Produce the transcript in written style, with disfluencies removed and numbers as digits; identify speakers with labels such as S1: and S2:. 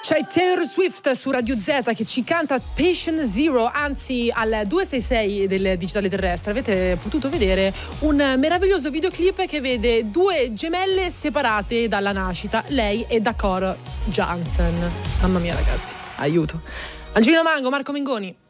S1: C'è Taylor Swift su Radio Z che ci canta Patient Zero, anzi al 266 del Digitale Terrestre avete potuto vedere un meraviglioso videoclip che vede due gemelle separate dalla nascita, lei e Dakota Johnson. Mamma mia ragazzi, aiuto. Angelina Mango, Marco Mengoni.